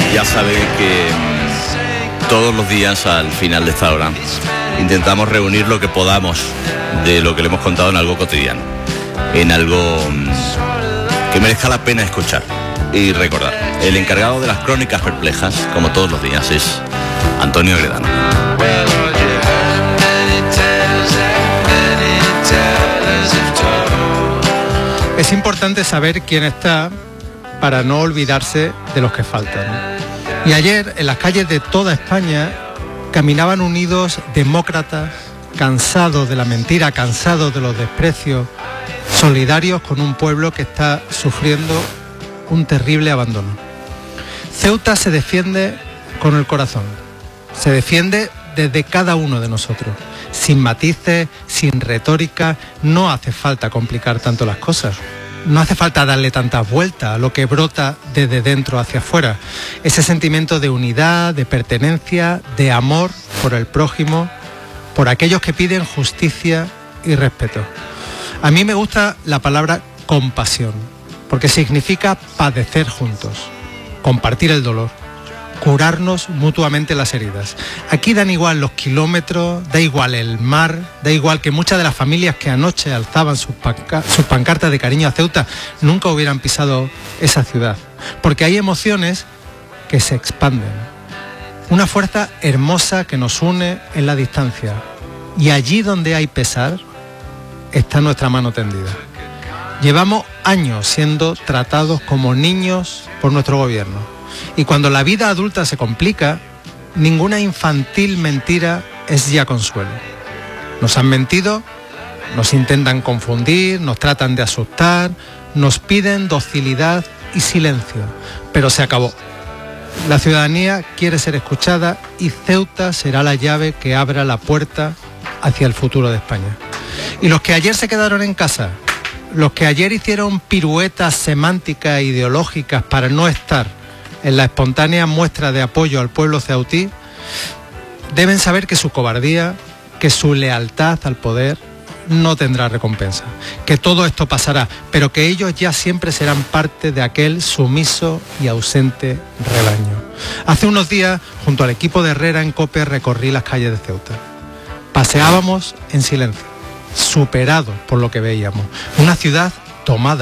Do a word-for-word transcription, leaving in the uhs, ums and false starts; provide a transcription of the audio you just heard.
Ya sabe que todos los días al final de esta hora intentamos reunir lo que podamos de lo que le hemos contado en algo cotidiano, en algo que merezca la pena escuchar y recordar. El encargado de las crónicas perplejas, como todos los días, es Antonio Gredano. Es importante saber quién está para no olvidarse de los que faltan. Y ayer, en las calles de toda España, caminaban unidos demócratas, cansados de la mentira, cansados de los desprecios, solidarios con un pueblo que está sufriendo un terrible abandono. Ceuta se defiende con el corazón, se defiende desde cada uno de nosotros, sin matices, sin retórica. No hace falta complicar tanto las cosas. No hace falta darle tantas vueltas a lo que brota desde dentro hacia afuera. Ese sentimiento de unidad, de pertenencia, de amor por el prójimo, por aquellos que piden justicia y respeto. A mí me gusta la palabra compasión, porque significa padecer juntos, compartir el dolor, curarnos mutuamente las heridas. Aquí dan igual los kilómetros, da igual el mar, da igual que muchas de las familias que anoche alzaban sus, panca- sus pancartas de cariño a Ceuta nunca hubieran pisado esa ciudad, porque hay emociones que se expanden, una fuerza hermosa que nos une en la distancia, y allí donde hay pesar está nuestra mano tendida. Llevamos años siendo tratados como niños por nuestro gobierno. Y cuando la vida adulta se complica, ninguna infantil mentira es ya consuelo. Nos han mentido, nos intentan confundir, nos tratan de asustar, nos piden docilidad y silencio, pero se acabó. La ciudadanía quiere ser escuchada y Ceuta será la llave que abra la puerta hacia el futuro de España. Y los que ayer se quedaron en casa, los que ayer hicieron piruetas semánticas e ideológicas para no estar en la espontánea muestra de apoyo al pueblo ceutí, deben saber que su cobardía, que su lealtad al poder no tendrá recompensa, que todo esto pasará, pero que ellos ya siempre serán parte de aquel sumiso y ausente rebaño. Hace unos días, junto al equipo de Herrera en COPE, recorrí las calles de Ceuta. Paseábamos en silencio, superados por lo que veíamos. Una ciudad tomada